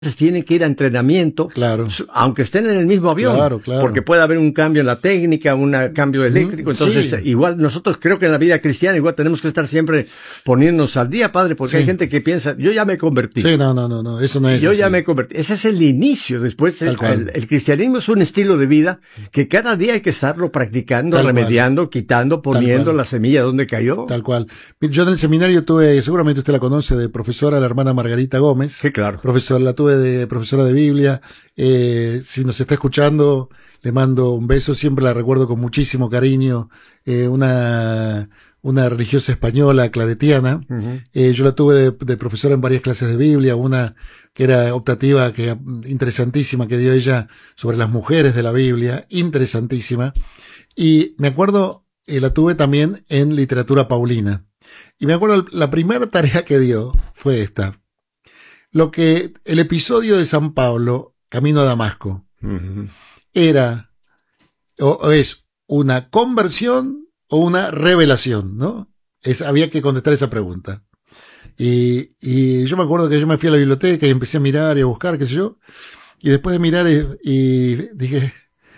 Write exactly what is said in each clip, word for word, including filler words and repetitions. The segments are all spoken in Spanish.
tienen que ir a entrenamiento, claro, aunque estén en el mismo avión, claro, claro, porque puede haber un cambio en la técnica, un cambio eléctrico, entonces sí. igual nosotros creo que en la vida cristiana igual tenemos que estar siempre poniéndonos al día, padre, porque sí. hay gente que piensa, yo ya me convertí. Sí, no, no, no, no, eso no es Yo así. ya me convertí. Ese es el inicio, después el, el, el cristianismo es un estilo de vida que cada día hay que estarlo practicando, Tal remediando, cual. quitando, poniendo la semilla donde cayó. Tal cual. Yo en el seminario tuve, seguramente usted la conoce, de profesora, la hermana Margarita Gómez. Sí, claro. Profesora, la tuve de profesora de Biblia. Eh, si nos está escuchando, le mando un beso, siempre la recuerdo con muchísimo cariño. Eh, una, una religiosa española, claretiana. Uh-huh. Eh, yo la tuve de, de profesora en varias clases de Biblia, una que era optativa, que interesantísima, que dio ella sobre las mujeres de la Biblia, interesantísima. Y me acuerdo, eh, la tuve también en literatura paulina. Y me acuerdo, la primera tarea que dio fue esta. Lo que el episodio de San Pablo, camino a Damasco, uh-huh. era, o, o es una conversión o una revelación, ¿no? Es, había que contestar esa pregunta. Y, y yo me acuerdo que yo me fui a la biblioteca y empecé a mirar y a buscar, qué sé yo, y después de mirar y, y dije,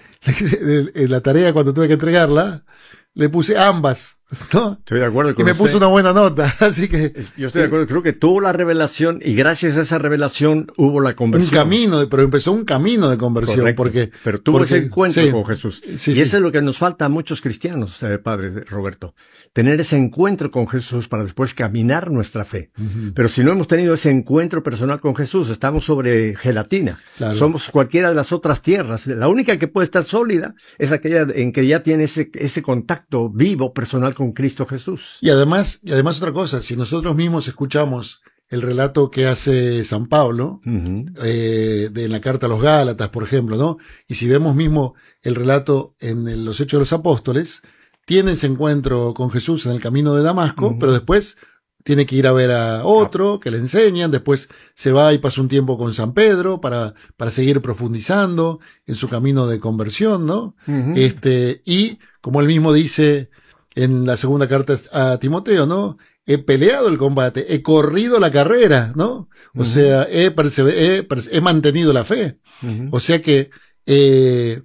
la tarea cuando tuve que entregarla, le puse ambas, ¿no? Estoy de acuerdo con Y me usted. puso una buena nota, así que... Yo estoy de acuerdo, creo que tuvo la revelación y gracias a esa revelación hubo la conversión. Un camino, pero empezó un camino de conversión. Correcto. porque Pero tuvo porque, ese encuentro sí, con Jesús. Sí, y sí. eso es lo que nos falta a muchos cristianos, eh, padres, Roberto. Tener ese encuentro con Jesús para después caminar nuestra fe. Uh-huh. Pero si no hemos tenido ese encuentro personal con Jesús, estamos sobre gelatina. Claro. Somos cualquiera de las otras tierras. La única que puede estar sólida es aquella en que ya tiene ese, ese contacto vivo, personal con Cristo Jesús. Y además, y además otra cosa, si nosotros mismos escuchamos el relato que hace San Pablo, uh-huh. eh, de en la carta a los Gálatas, por ejemplo, ¿no? Y si vemos mismo el relato en el, los Hechos de los Apóstoles, tiene ese encuentro con Jesús en el camino de Damasco, uh-huh. pero después tiene que ir a ver a otro que le enseñan, después se va y pasa un tiempo con San Pedro para, para seguir profundizando en su camino de conversión, ¿no? Uh-huh. Este, y como él mismo dice en la segunda carta a Timoteo, ¿no? He peleado el combate, he corrido la carrera, ¿no? O uh-huh. sea, he, persever- he, perse- he mantenido la fe. Uh-huh. O sea que eh,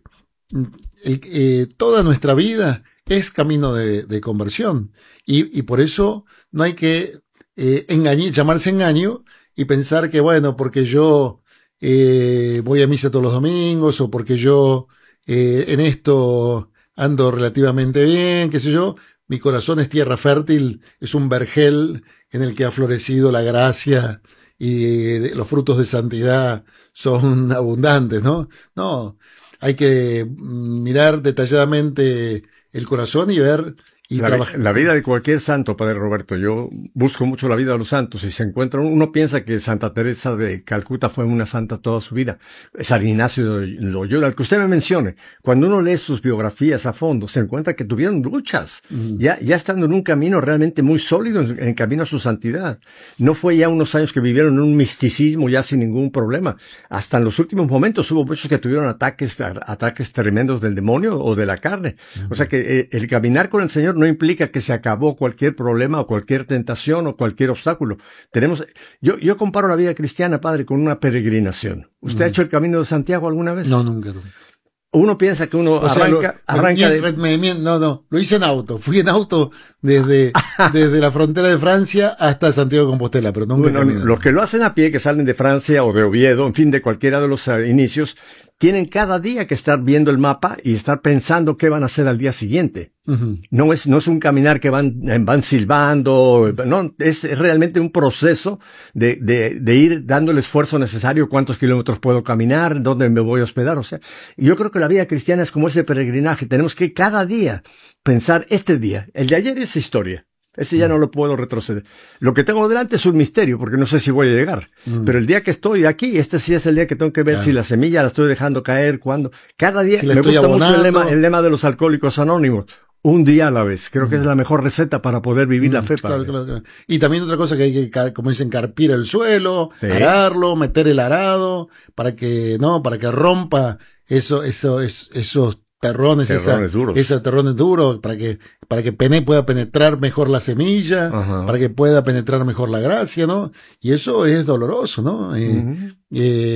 el, eh, toda nuestra vida es camino de, de conversión. Y, y por eso no hay que eh, engañar, llamarse engaño y pensar que, bueno, porque yo eh, voy a misa todos los domingos o porque yo eh, en esto ando relativamente bien, qué sé yo, mi corazón es tierra fértil, es un vergel en el que ha florecido la gracia y los frutos de santidad son abundantes, ¿no? No, hay que mirar detalladamente el corazón y ver y la, trabajar. La vida de cualquier santo, padre Roberto, yo busco mucho la vida de los santos y se encuentra, uno piensa que Santa Teresa de Calcuta fue una santa toda su vida, San Ignacio de Loyola, el que usted me mencione, cuando uno lee sus biografías a fondo, se encuentra que tuvieron luchas, mm. ya, ya estando en un camino realmente muy sólido, en, en camino a su santidad. No fue ya unos años que vivieron en un misticismo ya sin ningún problema. Hasta en los últimos momentos hubo muchos que tuvieron ataques, ataques tremendos del demonio o de la carne. Mm. O sea que eh, el caminar con el Señor no implica que se acabó cualquier problema o cualquier tentación o cualquier obstáculo. Tenemos, yo, yo comparo la vida cristiana, padre, con una peregrinación. ¿Usted mm. ha hecho el Camino de Santiago alguna vez? No, nunca. No. Uno piensa que uno o arranca, sea, lo, arranca me, de... me, me, no, no, lo hice en auto. Fui en auto desde, desde la frontera de Francia hasta Santiago de Compostela, pero nunca bueno, los que lo hacen a pie, que salen de Francia o de Oviedo, en fin, de cualquiera de los uh, inicios, tienen cada día que estar viendo el mapa y estar pensando qué van a hacer al día siguiente. Uh-huh. No es, no es un caminar que van, van silbando, no, es, es realmente un proceso de, de, de ir dando el esfuerzo necesario, cuántos kilómetros puedo caminar, dónde me voy a hospedar, o sea, yo creo que la vida cristiana es como ese peregrinaje, tenemos que cada día pensar este día, el de ayer es historia. Ese ya no lo puedo retroceder. Lo que tengo delante es un misterio, porque no sé si voy a llegar. Mm. Pero el día que estoy aquí, este sí es el día que tengo que ver claro. si la semilla la estoy dejando caer, cuándo. Cada día, si me gusta abonando. mucho el lema, el lema de los alcohólicos anónimos. Un día a la vez. Creo mm. que es la mejor receta para poder vivir mm, la fe. Claro, claro, claro. Y también otra cosa que hay que, como dicen, carpir el suelo, sí. ararlo, meter el arado, para que, no, para que rompa eso, eso, es, esos terrones, terrones esa, duros. ese terrones duro, para que, para que pene, pueda penetrar mejor la semilla, Ajá. para que pueda penetrar mejor la gracia, ¿no? Y eso es doloroso, ¿no? Eh, Uh-huh. eh,